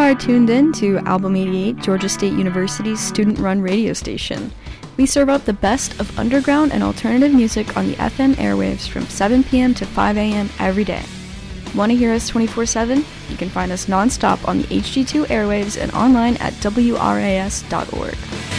are tuned in to Album 88, Georgia State University's student-run radio station. We serve up the best of underground and alternative music on the FM airwaves from 7 p.m. to 5 a.m. every day. Want to hear us 24/7? You can find us non-stop on the HD2 airwaves and online at wras.org.